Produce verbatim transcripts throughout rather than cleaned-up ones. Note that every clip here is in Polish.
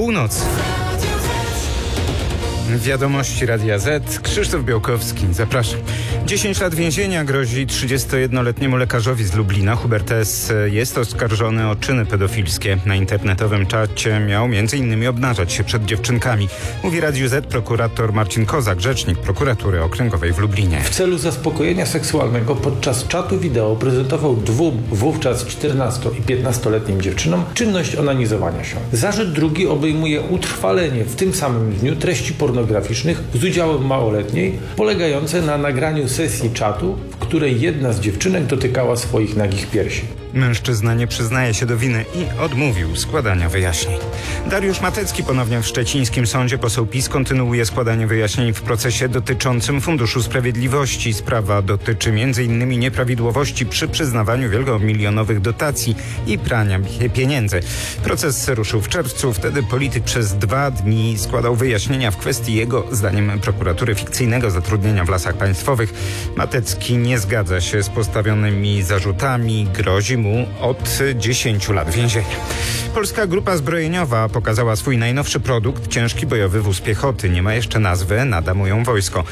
północy. Wiadomości Radia Z. Krzysztof Białkowski. Zapraszam. dziesięć lat więzienia grozi trzydziestojednoletniemu lekarzowi z Lublina. Hubert S. jest oskarżony o czyny pedofilskie. Na internetowym czacie miał między innymi obnażać się przed dziewczynkami. Mówi Radiu Z prokurator Marcin Kozak, rzecznik prokuratury okręgowej w Lublinie. W celu zaspokojenia seksualnego podczas czatu wideo prezentował dwóm wówczas czternasto- i piętnastoletnim dziewczynom czynność onanizowania się. Zarzut drugi obejmuje utrwalenie w tym samym dniu treści pornograficznych z udziałem małoletniej, polegające na nagraniu sesji czatu, w której jedna z dziewczynek dotykała swoich nagich piersi. Mężczyzna nie przyznaje się do winy i odmówił składania wyjaśnień. Dariusz Matecki ponownie w szczecińskim sądzie. Poseł PiS kontynuuje składanie wyjaśnień w procesie dotyczącym Funduszu Sprawiedliwości. Sprawa dotyczy m.in. nieprawidłowości przy przyznawaniu wielomilionowych dotacji i prania pieniędzy. Proces ruszył w czerwcu. Wtedy polityk przez dwa dni składał wyjaśnienia w kwestii jego, zdaniem prokuratury, fikcyjnego zatrudnienia w Lasach Państwowych. Matecki nie zgadza się z postawionymi zarzutami. Grozi mu od dziesięciu lat więzienia. Polska Grupa Zbrojeniowa pokazała swój najnowszy produkt, ciężki bojowy wóz piechoty. Nie ma jeszcze nazwy, nada mu ją wojsko.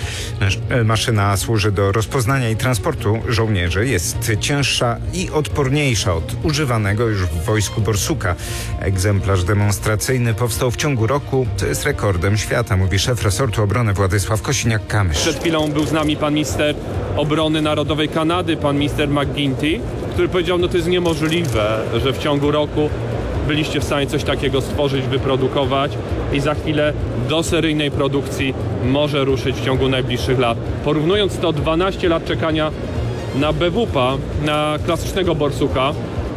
Maszyna służy do rozpoznania i transportu żołnierzy. Jest cięższa i odporniejsza od używanego już w wojsku Borsuka. Egzemplarz demonstracyjny powstał w ciągu roku, co jest rekordem świata, mówi szef resortu obrony Władysław Kosiniak-Kamysz. Przed chwilą był z nami pan minister obrony narodowej Kanady, pan minister McGuinty, który powiedział, no to jest niemożliwe, że w ciągu roku byliście w stanie coś takiego stworzyć, wyprodukować i za chwilę do seryjnej produkcji może ruszyć w ciągu najbliższych lat. Porównując to dwanaście lat czekania na B W P A, na klasycznego Borsuka,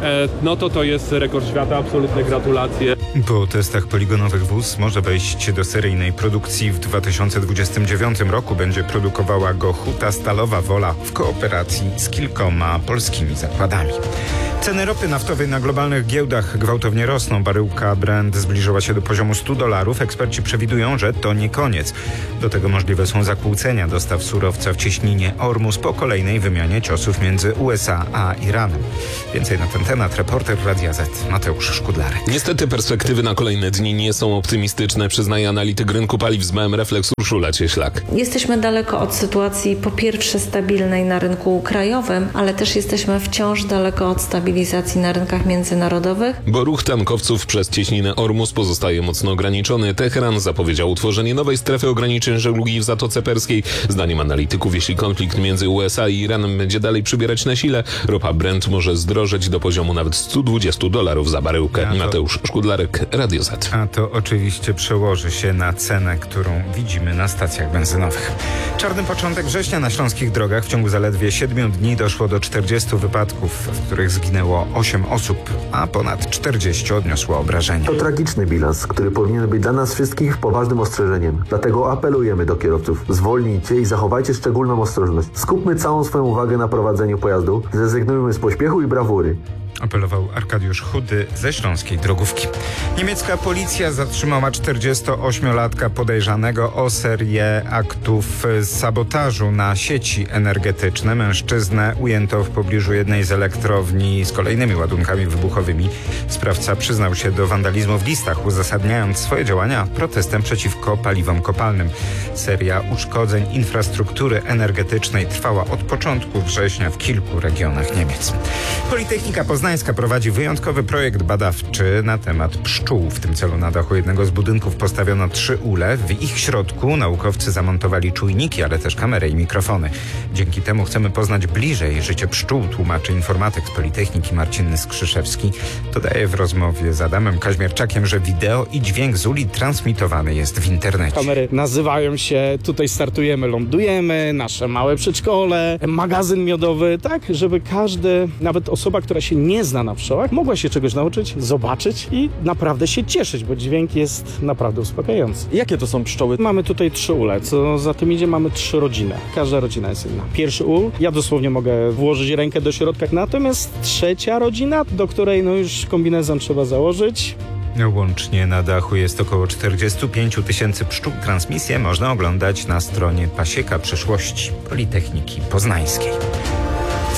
no to to jest rekord świata, absolutne gratulacje. Po testach poligonowych wóz może wejść do seryjnej produkcji w dwa tysiące dwudziestym dziewiątym roku. Będzie produkowała go Huta Stalowa Wola w kooperacji z kilkoma polskimi zakładami. Ceny ropy naftowej na globalnych giełdach gwałtownie rosną. Baryłka Brent zbliżyła się do poziomu stu dolarów. Eksperci przewidują, że to nie koniec. Do tego możliwe są zakłócenia dostaw surowca w cieśninie Ormus po kolejnej wymianie ciosów między U S A a Iranem. Więcej na ten temat reporter Radia Z Mateusz Szkudlarek. Niestety perspektywy na kolejne dni nie są optymistyczne, przyznaje analityk rynku paliw z B M Reflex Urszula Cieślak. Jesteśmy daleko od sytuacji po pierwsze stabilnej na rynku krajowym, ale też jesteśmy wciąż daleko od stabilizacji na rynkach międzynarodowych. Bo ruch tankowców przez cieśninę Ormus pozostaje mocno ograniczony. Teheran zapowiedział utworzenie nowej strefy ograniczeń żeglugi w Zatoce Perskiej. Zdaniem analityków, jeśli konflikt między U S A i Iranem będzie dalej przybierać na sile, ropa Brent może zdrożeć do poziomu nawet stu dwudziestu dolarów za baryłkę. To... Mateusz Szkudlarek, Radio Z. A to oczywiście przełoży się na cenę, którą widzimy na stacjach benzynowych. Czarny początek września na śląskich drogach. W ciągu zaledwie siedmiu dni doszło do czterdziestu wypadków, w których zginęło osiem osób, a ponad czterdzieści odniosło obrażenia. To tragiczny bilans, który powinien być dla nas wszystkich poważnym ostrzeżeniem. Dlatego apelujemy do kierowców. Zwolnijcie i zachowajcie szczególną ostrożność. Skupmy całą swoją uwagę na prowadzeniu pojazdu. Zrezygnujmy z pośpiechu i brawury. Apelował Arkadiusz Chudy ze Śląskiej Drogówki. Niemiecka policja zatrzymała czterdziestoośmiolatka podejrzanego o serię aktów sabotażu na sieci energetyczne. Mężczyznę ujęto w pobliżu jednej z elektrowni z kolejnymi ładunkami wybuchowymi. Sprawca przyznał się do wandalizmu w listach, uzasadniając swoje działania protestem przeciwko paliwom kopalnym. Seria uszkodzeń infrastruktury energetycznej trwała od początku września w kilku regionach Niemiec. Politechnika Poznańska prowadzi wyjątkowy projekt badawczy na temat pszczół. W tym celu na dachu jednego z budynków postawiono trzy ule. W ich środku naukowcy zamontowali czujniki, ale też kamery i mikrofony. Dzięki temu chcemy poznać bliżej życie pszczół, tłumaczy informatyk z Politechniki Marcin Skrzyszewski. Dodaje w rozmowie z Adamem Kaźmierczakiem, że wideo i dźwięk z uli transmitowany jest w internecie. Kamery nazywają się Tutaj startujemy, lądujemy, nasze małe przedszkole, magazyn miodowy, tak, żeby każdy, nawet osoba, która się nie zna na pszczołach, mogła się czegoś nauczyć, zobaczyć i naprawdę się cieszyć, bo dźwięk jest naprawdę uspokajający. Jakie to są pszczoły? Mamy tutaj trzy ule, co za tym idzie, mamy trzy rodziny. Każda rodzina jest inna. Pierwszy ul, ja dosłownie mogę włożyć rękę do środka, natomiast trzecia rodzina, do której no już kombinezon trzeba założyć. Łącznie na dachu jest około czterdzieści pięć tysięcy pszczół. Transmisję można oglądać na stronie Pasieka Przyszłości Politechniki Poznańskiej.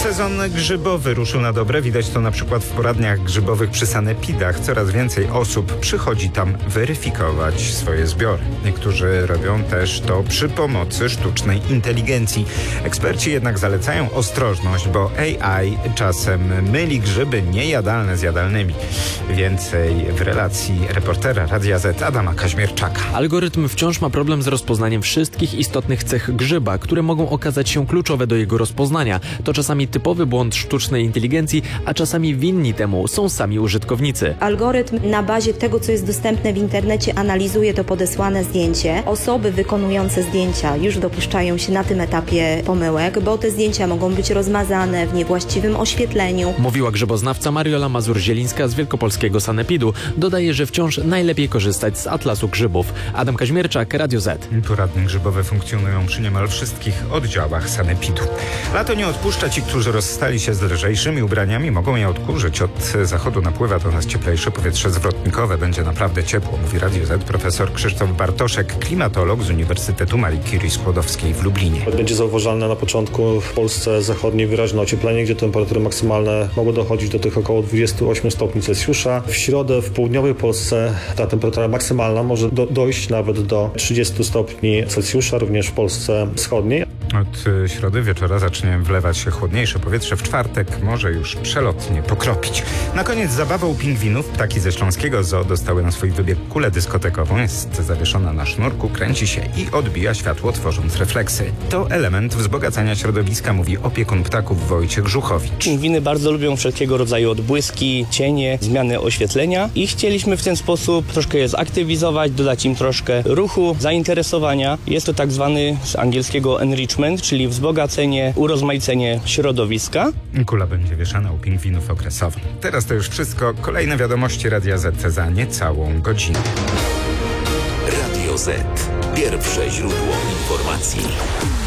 Sezon grzybowy ruszył na dobre. Widać to na przykład w poradniach grzybowych przy sanepidach. Coraz więcej osób przychodzi tam weryfikować swoje zbiory. Niektórzy robią też to przy pomocy sztucznej inteligencji. Eksperci jednak zalecają ostrożność, bo A I czasem myli grzyby niejadalne z jadalnymi. Więcej w relacji reportera Radia Z Adama Kaźmierczaka. Algorytm wciąż ma problem z rozpoznaniem wszystkich istotnych cech grzyba, które mogą okazać się kluczowe do jego rozpoznania. To czasami typowy błąd sztucznej inteligencji, a czasami winni temu są sami użytkownicy. Algorytm na bazie tego, co jest dostępne w internecie, analizuje to podesłane zdjęcie. Osoby wykonujące zdjęcia już dopuszczają się na tym etapie pomyłek, bo te zdjęcia mogą być rozmazane w niewłaściwym oświetleniu. Mówiła grzyboznawca Mariola Mazur-Zielińska z Wielkopolskiego Sanepidu. Dodaje, że wciąż najlepiej korzystać z atlasu grzybów. Adam Kaźmierczak, Radio Z. Poradnie grzybowe funkcjonują przy niemal wszystkich oddziałach sanepidu. Lato nie odpuszcza. Ci, którzy rozstali się z lżejszymi ubraniami, mogą je odkurzyć. Od zachodu napływa do nas cieplejsze powietrze zwrotnikowe. Będzie naprawdę ciepło, mówi Radio Z profesor Krzysztof Bartoszek, klimatolog z Uniwersytetu Marii Curie Skłodowskiej w Lublinie. Będzie zauważalne na początku w Polsce zachodniej wyraźne ocieplenie, gdzie temperatury maksymalne mogą dochodzić do tych około dwudziestu ośmiu stopni Celsjusza. W środę w południowej Polsce ta temperatura maksymalna może do, dojść nawet do trzydziestu stopni Celsjusza, również w Polsce wschodniej. Od środy wieczora zacznie wlewać się chłodniejsze powietrze. W czwartek może już przelotnie pokropić. Na koniec zabawa u pingwinów. Ptaki ze śląskiego zoo dostały na swój wybieg kulę dyskotekową. Jest zawieszona na sznurku, kręci się i odbija światło, tworząc refleksy. To element wzbogacania środowiska, mówi opiekun ptaków Wojciech Żuchowicz. Pingwiny bardzo lubią wszelkiego rodzaju odbłyski, cienie, zmiany oświetlenia i chcieliśmy w ten sposób troszkę je zaktywizować, dodać im troszkę ruchu, zainteresowania. Jest to tak zwany z angielskiego enrichment, czyli wzbogacenie, urozmaicenie środowiska. Kula będzie wieszana u pingwinów okresowo. Teraz to już wszystko. Kolejne wiadomości Radia Z za niecałą godzinę. Radio Z. Pierwsze źródło informacji.